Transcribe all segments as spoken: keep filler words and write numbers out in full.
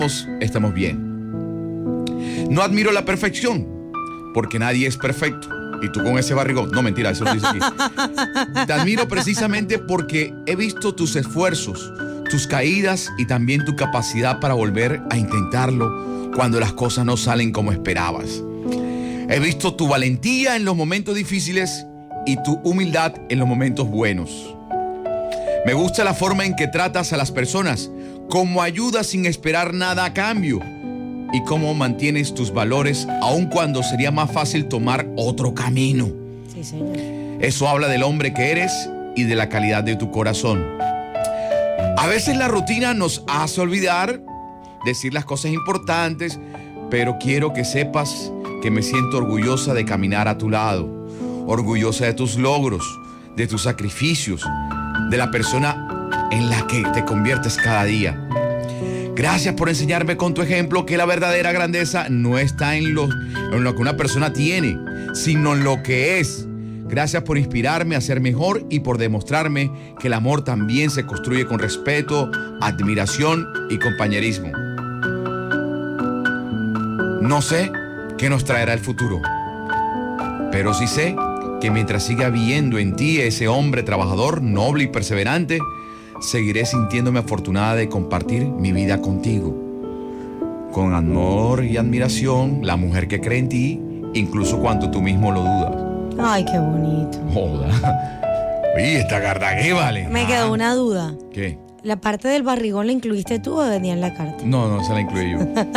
estamos bien. No admiro la perfección, porque nadie es perfecto. Y tú con ese barrigón. No, mentira, eso lo dice aquí. Te admiro precisamente porque he visto tus esfuerzos, tus caídas y también tu capacidad para volver a intentarlo cuando las cosas no salen como esperabas. He visto tu valentía en los momentos difíciles y tu humildad en los momentos buenos. Me gusta la forma en que tratas a las personas, cómo ayudas sin esperar nada a cambio y cómo mantienes tus valores aun cuando sería más fácil tomar otro camino. Sí, señor. Eso habla del hombre que eres y de la calidad de tu corazón. A veces la rutina nos hace olvidar decir las cosas importantes, pero quiero que sepas que me siento orgullosa de caminar a tu lado, orgullosa de tus logros, de tus sacrificios, de la persona en la que te conviertes cada día. Gracias por enseñarme con tu ejemplo que la verdadera grandeza no está en lo, en lo que una persona tiene, sino en lo que es. Gracias por inspirarme a ser mejor y por demostrarme que el amor también se construye con respeto, admiración y compañerismo. No sé qué nos traerá el futuro, pero sí sé que mientras siga viendo en ti ese hombre trabajador, noble y perseverante, seguiré sintiéndome afortunada de compartir mi vida contigo. Con amor y admiración, la mujer que cree en ti, incluso cuando tú mismo lo dudas. Ay, qué bonito. Joda. Oye, esta carta, ¿qué vale? Me quedó una duda. ¿Qué? ¿La parte del barrigón la incluiste tú o venía en la carta? No, no, esa la incluí yo.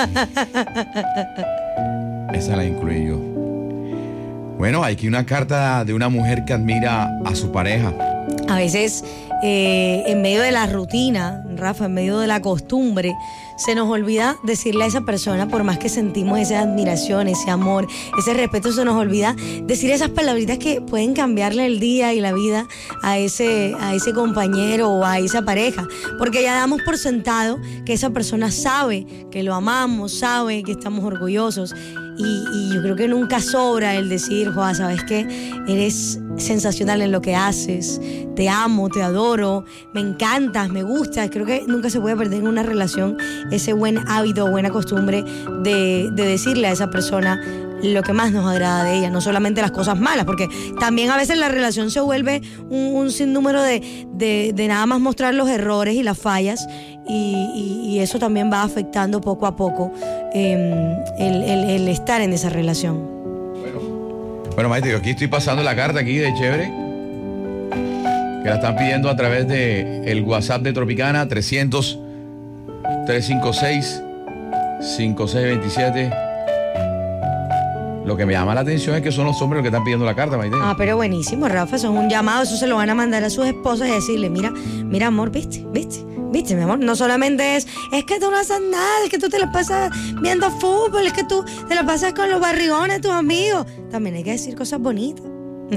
Esa la incluí yo. Bueno, hay aquí una carta de una mujer que admira a su pareja. A veces, eh, en medio de la rutina, Rafa, en medio de la costumbre, se nos olvida decirle a esa persona, por más que sentimos esa admiración, ese amor, ese respeto, se nos olvida decir esas palabritas que pueden cambiarle el día y la vida a ese, a ese compañero o a esa pareja, porque ya damos por sentado que esa persona sabe que lo amamos, sabe que estamos orgullosos. Y, y yo creo que nunca sobra el decir, Joa, ¿sabes qué? Eres sensacional en lo que haces, te amo, te adoro, me encantas, me gustas. Creo que nunca se puede perder en una relación ese buen hábito, buena costumbre de, de decirle a esa persona lo que más nos agrada de ella, no solamente las cosas malas, porque también a veces la relación se vuelve un, un sinnúmero de, de, de nada más mostrar los errores y las fallas, y, y, y eso también va afectando poco a poco eh, el, el, el estar en esa relación. Bueno, bueno, maestro, yo aquí estoy pasando la carta aquí de chévere, que la están pidiendo a través de el WhatsApp de Tropicana, trescientos, trescientos cincuenta y seis, cincuenta y seis veintisiete. Lo que me llama la atención es que son los hombres los que están pidiendo la carta, Maite. Ah, pero buenísimo, Rafa, eso es un llamado, eso se lo van a mandar a sus esposas y decirle, mira, mira, amor, viste, viste, viste, mi amor, no solamente es, es que tú no haces nada, es que tú te la pasas viendo fútbol, es que tú te la pasas con los barrigones de tus amigos. También hay que decir cosas bonitas.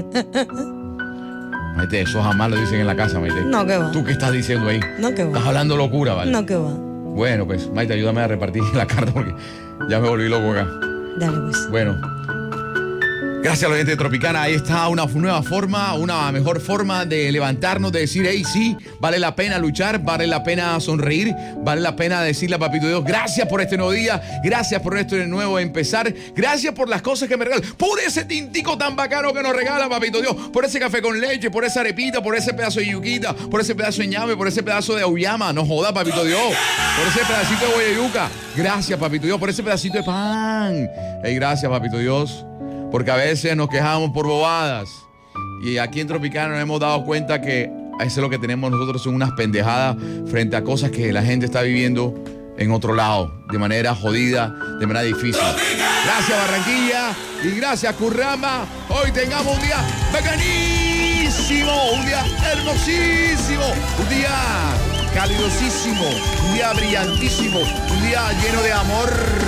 Maite, eso jamás lo dicen en la casa, Maite. No, que va. ¿Tú qué estás diciendo ahí? No, que va. Estás hablando locura, ¿vale? No, que va. Bueno, pues, Maite, ayúdame a repartir la carta porque ya me volví loco acá. Dale, pues. Bueno. Gracias a la gente de Tropicana, ahí está una nueva forma, una mejor forma de levantarnos, de decir, hey, sí, vale la pena luchar, vale la pena sonreír, vale la pena decirle a Papito Dios, gracias por este nuevo día, gracias por este nuevo empezar, gracias por las cosas que me regalan, por ese tintico tan bacano que nos regala Papito Dios, por ese café con leche, por esa arepita, por ese pedazo de yuquita, por ese pedazo de ñame, por ese pedazo de auyama, no joda, Papito Dios, por ese pedacito de guayayuca, gracias, Papito Dios, por ese pedacito de pan, hey, gracias, Papito Dios. Porque a veces nos quejamos por bobadas. Y aquí en Tropicana nos hemos dado cuenta que eso es lo que tenemos nosotros, son unas pendejadas frente a cosas que la gente está viviendo en otro lado, de manera jodida, de manera difícil. Gracias, Barranquilla, y gracias, Curramba. Hoy tengamos un día bacanísimo, un día hermosísimo, un día calidosísimo, un día brillantísimo, un día lleno de amor.